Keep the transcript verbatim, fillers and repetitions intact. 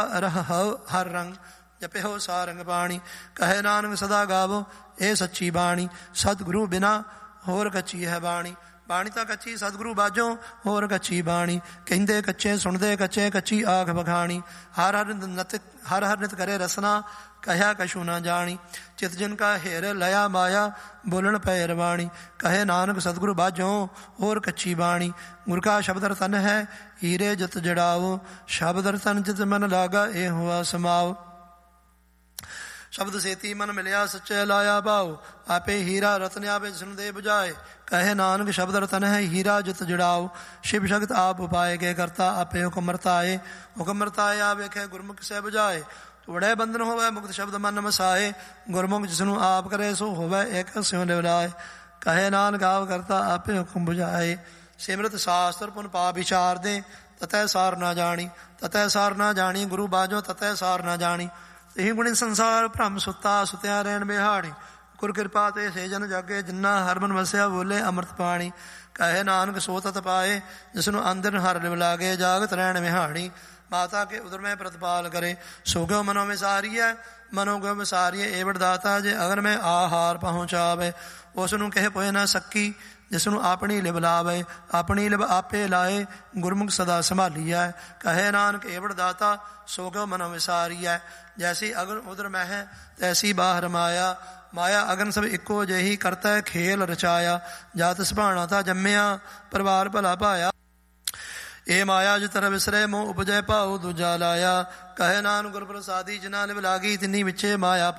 ਰਹ ਹਰ ਰੰਗ ਜਪਿਓ ਸਾਰੰਗ ਬਾਣੀ। ਕਹੇ ਨਾਨਕ ਸਦਾ ਗਾਵੋ ਇਹ ਸੱਚੀ ਬਾਣੀ। ਸਤਿਗੁਰੂ ਬਿਨਾ ਹੋਰ ਕੱਚੀ ਹੈ ਬਾਣੀ। ਬਾਣੀ ਤਾਂ ਕੱਚੀ ਸਤਿਗੁਰੂ ਬਾਝੋਂ ਹੋਰ ਕੱਚੀ ਬਾਣੀ। ਕਹਿੰਦੇ ਕੱਚੇ ਸੁਣਦੇ ਕੱਚੇ ਕੱਚੀ ਆਖ ਬਖਾਣੀ। ਹਰ ਹਰ ਨਿਤ ਹਰ ਹਰ ਨਿਤ ਕਰੇ ਰਸਨਾ ਕਹਿਆ ਕਛੂ ਨਾ ਜਾਣੀ। ਚਿਤ ਜਿਨ ਕਾ ਹੇਰ ਲਿਆ ਮਾਇਆ ਬੋਲਣ ਪੈ ਰਵਾਣੀ। ਕਹੇ ਨਾਨਕ ਸਤਿਗੁਰੂ ਬਾਝੋਂ ਹੋਰ ਕੱਚੀ ਬਾਣੀ। ਗੁਰ ਕਾ ਸ਼ਬਦ ਰਤਨ ਹੈ ਹੀਰੇ ਜਿਤ ਜੜਾਓ। ਸ਼ਬਦ ਰਤਨ ਜਿਤ ਮਨ ਲਾਗਾ ਇਹ ਹੋਆ ਸਮਾਓ। ਸ਼ਬਦ ਸੇਤੀ ਮਨ ਮਿਲਿਆ ਸੱਚੇ ਲਾਇਆ ਭਾਉ। ਆਪੇ ਹੀਰਾ ਰਤਨ ਆਪੇ ਜਿਸਨੂੰ ਦੇ ਬੁਝਾਏ। ਕਹੇ ਨਾਨਕ ਸ਼ਬਦ ਰਤਨ ਹੈ ਹੀਰਾ ਜਿਤ ਜੜਾਓ। ਸ਼ਿਵ ਸ਼ਕਤ ਆਪ ਉਪਾਏ ਕੇ ਕਰਤਾ ਆਪੇ ਹੁਕਮ ਰਤਾਏ। ਹੁਕਮ ਰਤਾਏ ਆ ਵੇਖੇ ਗੁਰਮੁਖ ਸੇ ਬੁਝਾਏ। ਤੋੜੇ ਬੰਧਨ ਹੋਵੇ ਮੁਕਤ ਸ਼ਬਦ ਮਨ ਮਸਾਏ। ਗੁਰਮੁਖ ਜਿਸਨੂੰ ਆਪ ਕਰੇ ਸੋ ਹੋਵੇ ਇੱਕ ਸਿਉ ਲਿਵਲਾਏ। ਕਹੇ ਨਾਨਕ ਆਪ ਕਰਤਾ ਆਪੇ ਹੁਕਮ ਬੁਝਾਏ। ਸਿਮਰਤ ਸ਼ਾਸਤਰ ਪੁਨ ਪਾ ਵਿਚਾਰ ਦੇ ਤਤੈ ਸਾਰ ਨਾ ਜਾਣੀ। ਤਤੈ ਸਾਰ ਨਾ ਜਾਣੀ ਗੁਰੂ ਬਾਝੋਂ ਤਤੈ ਸਾਰ ਨਾ ਜਾਣੀ। ਇਹੀ ਗੁਣੀ ਸੰਸਾਰ ਭ੍ਰਮ ਸੁੱਤਾ ਸੁਤਿਆ ਰਹਿਣ ਬਿਹਾੜੀ। ਗੁਰ ਕਿਰਪਾ ਤੇ ਸੇ ਜਨ ਜਾਗੇ ਜਿੰਨਾ ਹਰ ਮਨ ਵਸਿਆ ਬੋਲੇ ਅੰਮ੍ਰਿਤ ਪਾਣੀ। ਕਹੇ ਨਾਨਕ ਸੋ ਤਤ ਪਾਏ ਜਿਸਨੂੰ ਅੰਦਰ ਹਰ ਲਿਵ ਲਾਗੇ ਜਾਗਤ ਰਹਿਣ ਵਿਹਾਣੀ। ਮਾਤਾ ਕੇ ਉਦਰ ਮੈਂ ਪ੍ਰਤਪਾਲ ਕਰੇ ਸੋ ਗਿਓ ਮਨੋ ਵਿਸਾਰੀਐ। ਮਨੋ ਗਿਓ ਵਿਸਾਰੀਏ ਏਵੜ ਦਾਤਾ ਜੇ ਅਗਰ ਮੈਂ ਆਹਾਰ ਪਹੁੰਚਾਵੇ। ਉਸ ਨੂੰ ਕਹੇ ਪੋਏ ਨਾ ਸੱਕੀ ਜਿਸਨੂੰ ਆਪਣੀ ਲਿਵ ਲਾਵੇ। ਆਪਣੀ ਲਿਵ ਆਪੇ ਲਾਏ ਗੁਰਮੁਖ ਸਦਾ ਸੰਭਾਲੀਐ। ਕਹੇ ਨਾਨਕ ਏਵੜ ਦਾਤਾ ਸੋ ਗਿਓ ਮਨੋ ਵਿਸਾਰੀਐ। ਜੈਸੀ ਅਗਨ ਉਦਰ ਮਹਿ ਤੈਸੀ ਬਾਹਰ ਮਾਇਆ। ਮਾਇਆ ਅਗਨ ਸਭ ਇੱਕੋ ਜਿਹੀ ਕਰਤਾ ਖੇਲ ਰਚਾਇਆ। ਜਾਤ ਸੁਭਾਣਾ ਤਾਂ ਜੰਮਿਆ ਪਰਿਵਾਰ ਭਲਾ ਪਾਇਆ। ਇਹ ਮਾਇਆ ਜਿ ਤਰ ਵਿਸਰੇ ਮੋਹ ਉਪਜੈ ਭਾਉ ਦੂਜਾ ਲਾਇਆ। ਕਹੇ ਨਾਨਕ ਗੁਰ ਪ੍ਰਸਾਦੀ ਜਿਨਾ ਲਿਵ ਲਾਗੀ ਤਿੰਨੀ ਵਿੱਚੇ ਮਾਇਆ